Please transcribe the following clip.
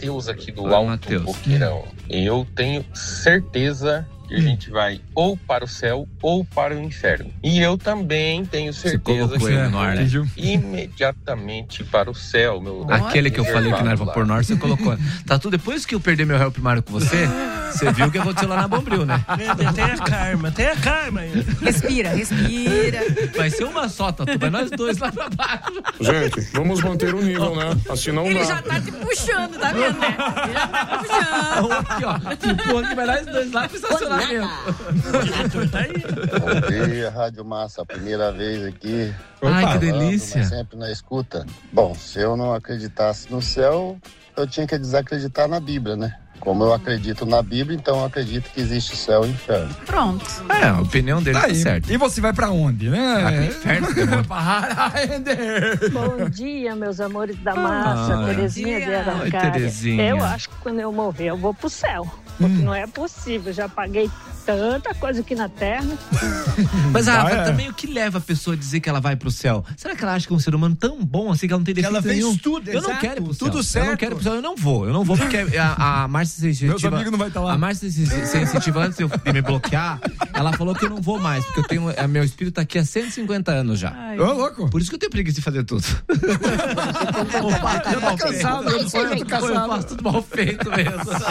Matheus aqui do Alto Boqueirão. Eu tenho certeza que a gente vai ou para o céu ou para o inferno. E eu também tenho certeza que no ar, né? Imediatamente para o céu. Aquele que eu falei que não era pra pôr no ar, você colocou. Tá tudo, depois que eu perder meu réu primário com você, você viu o que aconteceu lá na Bombril, né? Tem a karma aí. Respira. Vai ser uma só, Tatu, vai nós dois lá pra baixo. Gente, vamos manter o nível, né? Assim não Ele dá. já tá te puxando, tá vendo, né? Ele já tá te puxando. Aqui, ó. Empurra que vai nós dois lá pro estacionamento. Bom dia, Rádio Massa, a primeira vez aqui. Ai, que delícia. Mas sempre na escuta. Bom, se eu não acreditasse no céu, eu tinha que desacreditar na Bíblia, né? Como eu acredito na Bíblia, então eu acredito que existe céu e inferno. Pronto. A opinião dele tá certa. E você vai pra onde, né? Inferno. Bom dia, meus amores da massa. Terezinha de Araucária. Eu acho que quando eu morrer, eu vou pro céu. Porque não é possível, já paguei tanta coisa aqui na Terra. Mas também o que leva a pessoa a dizer que ela vai pro céu? Será que ela acha que é um ser humano tão bom assim que ela não tem defeito nenhum? Ela fez tudo, eu não quero ir pro céu. Tudo certo. Eu não quero ir pro céu, eu não vou porque a Márcia Sensitiva... Meus amigos não vai estar lá. A Márcia Sensitiva, antes de me bloquear, ela falou que eu não vou mais, porque meu espírito tá aqui há 150 anos já. Ô, louco. Por isso que eu tenho preguiça de fazer tudo. Eu tô cansado, eu faço tudo mal feito mesmo.